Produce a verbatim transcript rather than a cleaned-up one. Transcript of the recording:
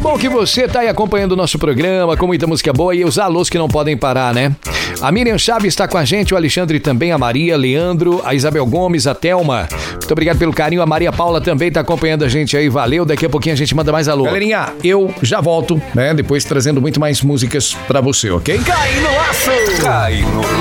bom que você tá aí acompanhando o nosso programa com muita música boa e os alôs que não podem parar, né? A Miriam Chaves está com a gente, o Alexandre também, a Maria, Leandro, a Isabel Gomes, a Thelma. Muito obrigado pelo carinho. A Maria Paula também tá acompanhando a gente aí. Valeu. Daqui a pouquinho a gente manda mais alô. Galerinha, eu já volto, né? Depois trazendo muito mais músicas pra você, ok? Cai no aço! Cai no